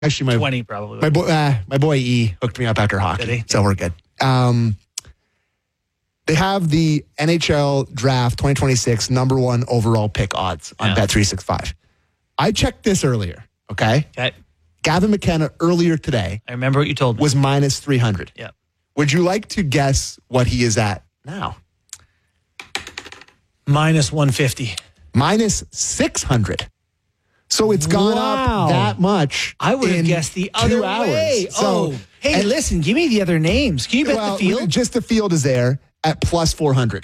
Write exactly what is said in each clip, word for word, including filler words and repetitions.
Actually, my twenty probably. My boy, uh, my boy E hooked me up after hockey, so we're good. Um, they have the N H L Draft twenty twenty-six number one overall pick odds on yeah. Bet three sixty-five. I checked this earlier. Okay. Okay. Gavin McKenna earlier today. I remember what you told me. Was minus three hundred. Yeah. Would you like to guess what he is at now? Minus one fifty. Minus six hundred. So it's gone wow. up that much. I would have guessed the other hours. way. So, oh, hey, and, listen, give me the other names. Can you bet well, the field? Just the field is there at plus four hundred.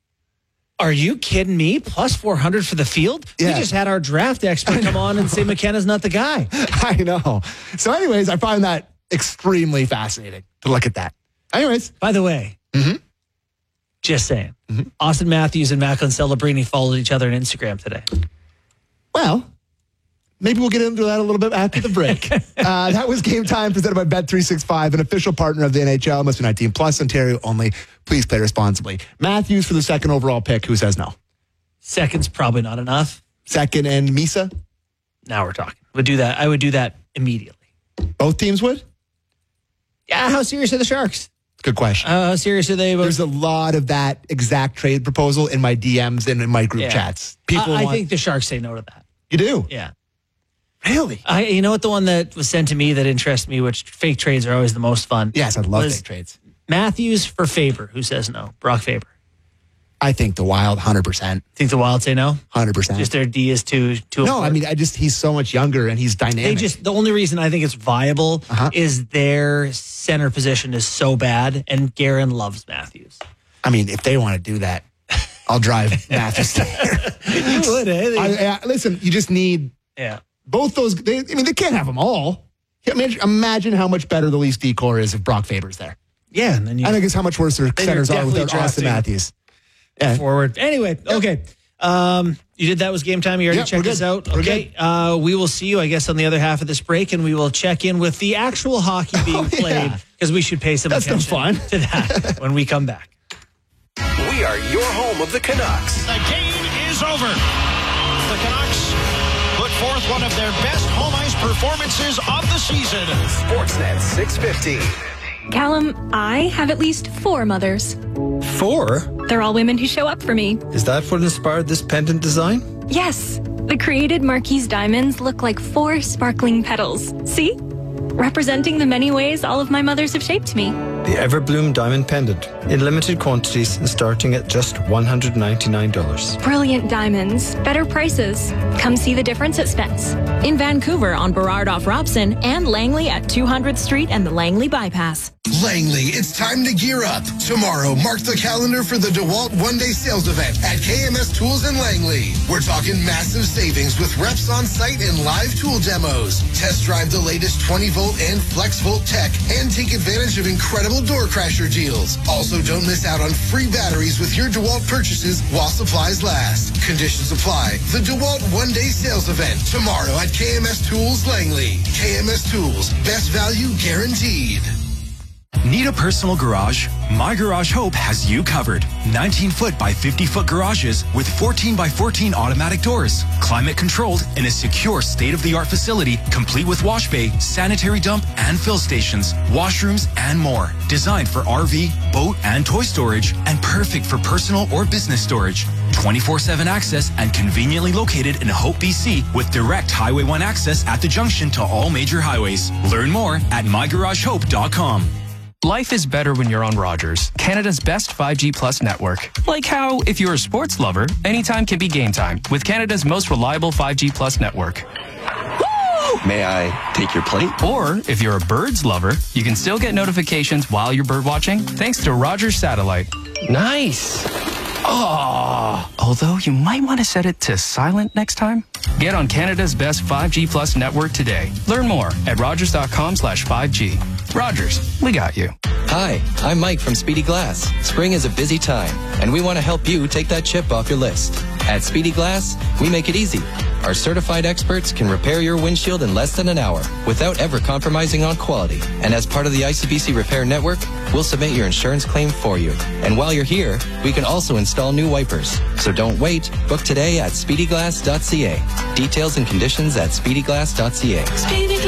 Are you kidding me? Plus four hundred for the field? Yeah. We just had our draft expert come on and say McKenna's not the guy. I know. So anyways, I find that extremely fascinating to look at that. Anyways. By the way, mm-hmm. just saying, mm-hmm. Austin Matthews and Macklin Celebrini followed each other on Instagram today. Well, maybe we'll get into that a little bit after the break. uh, that was Game Time presented by Bet three sixty-five, an official partner of the N H L. Must be nineteen plus, Ontario only. Please play responsibly. Matthews for the second overall pick. Who says no? Second's probably not enough. Second and Misa? Now we're talking. Would do that. I would do that immediately. Both teams would? Yeah, how serious are the Sharks? Good question. Uh, how serious are they? About- There's a lot of that exact trade proposal in my D Ms and in my group yeah. chats. People I, I want- think the Sharks say no to that. You do? Yeah. Really? I, you know what? The one that was sent to me that interests me, which fake trades are always the most fun. Yes, I love fake trades. Matthews for Faber. Who says no? Brock Faber. I think the Wild, one hundred percent. Think the Wild say no? one hundred percent. Just their D is too too. No, important. I mean, I just he's so much younger and he's dynamic. They just the only reason I think it's viable uh-huh. is their center position is so bad, and Guerin loves Matthews. I mean, if they want to do that, I'll drive Matthews there. You would, eh? I, I, listen, you just need yeah both those. They, I mean, they can't have them all. Imagine, imagine how much better the Leafs decor is if Brock Faber's there. Yeah, and then you, I think it's how much worse their centers are without Austin Matthews. Yeah. Forward. Anyway, yep. okay. Um, you did that was Game Time. You already yep, checked this out. We're okay. Uh, we will see you, I guess, on the other half of this break, and we will check in with the actual hockey being oh, played because yeah. we should pay some That's attention no fun. to that when we come back. We are your home of the Canucks. The game is over. The Canucks put forth one of their best home ice performances of the season. Sportsnet six fifty. Callum, I have at least four mothers. Four? They're all women who show up for me. Is that what inspired this pendant design? Yes. The created Marquise diamonds look like four sparkling petals. See? Representing the many ways all of my mothers have shaped me. The Everbloom Diamond Pendant. In limited quantities and starting at just one hundred ninety-nine dollars. Brilliant diamonds. Better prices. Come see the difference at Spence. In Vancouver on Burrard off Robson and Langley at two hundredth Street and the Langley Bypass. Langley, it's time to gear up. Tomorrow, mark the calendar for the DeWalt one-day sales event at K M S Tools in Langley. We're talking massive savings with reps on site and live tool demos. Test drive the latest twenty volt and flex volt tech and take advantage of incredible door crasher deals. Also, don't miss out on free batteries with your DeWalt purchases while supplies last. Conditions apply. The DeWalt one-day sales event tomorrow at K M S Tools Langley. K M S Tools, best value guaranteed. Need a personal garage? My Garage Hope has you covered. nineteen foot by fifty foot garages with fourteen by fourteen automatic doors, climate controlled in a secure state-of-the-art facility complete with wash bay, sanitary dump and fill stations, washrooms and more. Designed for R V, boat and toy storage and perfect for personal or business storage. twenty-four seven access and conveniently located in Hope, B C with direct Highway one access at the junction to all major highways. Learn more at my garage hope dot com. Life is better when you're on Rogers, Canada's best five G Plus network. Like how, if you're a sports lover, anytime can be game time with Canada's most reliable five G Plus network. May I take your plate? Or, if you're a birds lover, you can still get notifications while you're bird watching thanks to Rogers Satellite. Nice. Oh, although you might want to set it to silent next time. Get on Canada's best five G Plus network today. Learn more at rogers.com slash 5G. Rogers, we got you. Hi, I'm Mike from Speedy Glass. Spring is a busy time, and we want to help you take that chip off your list. At Speedy Glass, we make it easy. Our certified experts can repair your windshield in less than an hour without ever compromising on quality. And as part of the I C B C Repair Network, we'll submit your insurance claim for you. And while you're here, we can also install new wipers. So don't wait. Book today at speedy glass dot c a. Details and conditions at speedy glass dot c a. Speedy